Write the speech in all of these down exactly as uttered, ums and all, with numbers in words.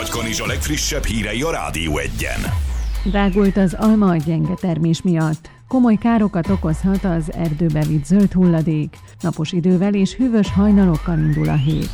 Nagykanizsa legfrissebb hírei a Rádió Egyen. Drágult az alma a gyenge termés miatt. Komoly károkat okozhat az erdőbe vitt zöld hulladék. Napos idővel és hűvös hajnalokkal indul a hét.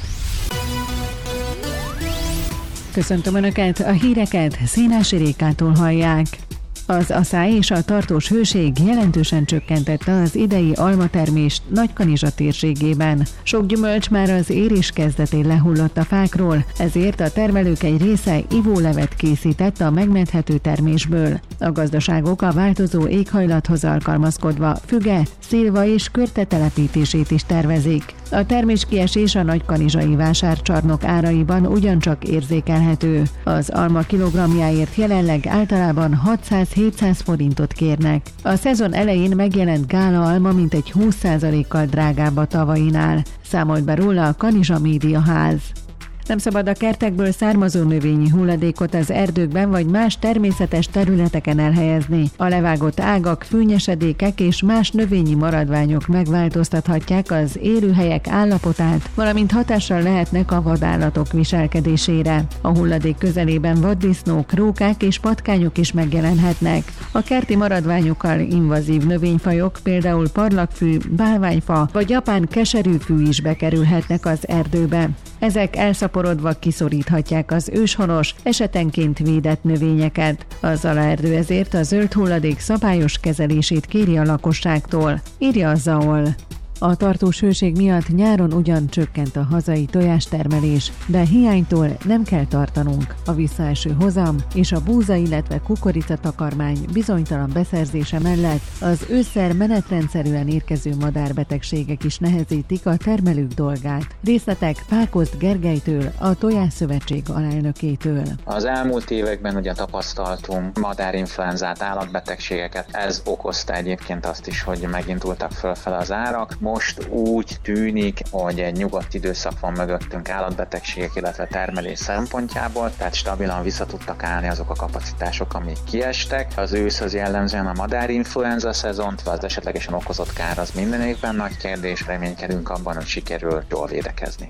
Köszöntöm Önöket, a híreket Szénási Rékától hallják. Az aszály és a tartós hőség jelentősen csökkentette az idei almatermést Nagykanizsa térségében. Sok gyümölcs már az érés kezdetén lehullott a fákról, ezért a termelők egy része ivólevet készített a megmenthető termésből. A gazdaságok a változó éghajlathoz alkalmazkodva füge, szilva és körte telepítését is tervezik. A terméskiesés a nagykanizsai vásárcsarnok áraiban ugyancsak érzékelhető. Az alma kilogramjáért jelenleg általában hatszáz-hétszáz forintot kérnek. A szezon elején megjelent gála alma mintegy húsz százalékkal drágább a tavainál, számolt be róla a Kanizsa Média Ház. Nem szabad a kertekből származó növényi hulladékot az erdőkben vagy más természetes területeken elhelyezni. A levágott ágak, fűnyesedékek és más növényi maradványok megváltoztathatják az élőhelyek állapotát, valamint hatással lehetnek a vadállatok viselkedésére. A hulladék közelében vaddisznók, rókák és patkányok is megjelenhetnek. A kerti maradványokkal invazív növényfajok, például parlagfű, bálványfa vagy japán keserűfű is bekerülhetnek az erdőbe. Ezek elszaporodva kiszoríthatják az őshonos, esetenként védett növényeket. A Zalaerdő ezért a zöld hulladék szabályos kezelését kéri a lakosságtól, írja a Zaol. A tartós hőség miatt nyáron ugyan csökkent a hazai tojástermelés, de hiánytól nem kell tartanunk. A visszaeső hozam és a búza, illetve kukoricatakarmány bizonytalan beszerzése mellett az ősszel menetrendszerűen érkező madárbetegségek is nehezítik a termelők dolgát. Részletek Pákozd Gergelytől, a Tojásszövetség alelnökétől. Az elmúlt években ugye tapasztaltunk madárinfluenzát, állatbetegségeket, ez okozta egyébként azt is, hogy megindultak fölfele az árak. Most úgy tűnik, hogy egy nyugodt időszak van mögöttünk állatbetegségek, illetve termelés szempontjából, tehát stabilan vissza tudtak állni azok a kapacitások, amik kiestek. Az őszhöz jellemzően a madárinfluenza szezont, vagy az esetlegesen okozott kár az minden évben nagy kérdés, reménykedünk abban, hogy sikerül jól védekezni.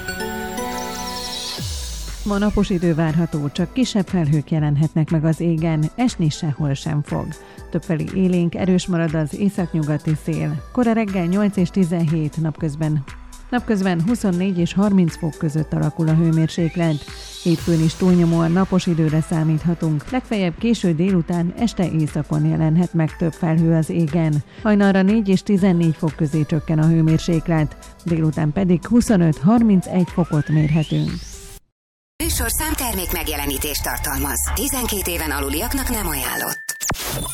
Ma napos idő várható, csak kisebb felhők jelenhetnek meg az égen, esni sehol sem fog. Többfelé élénk, erős marad az északnyugati szél. Kora reggel nyolc és tizenhét, napközben, napközben huszonnégy és harminc fok között alakul a hőmérséklet. Hétfőn is túlnyomóan napos időre számíthatunk, legfeljebb késő délután, este északon jelenhet meg több felhő az égen. Hajnalra négy és tizennégy fok közé csökken a hőmérséklet, délután pedig huszonöt-harmincegy fokot mérhetünk. Műsorszám termék megjelenítést tartalmaz. tizenkét éven aluliaknak nem ajánlott.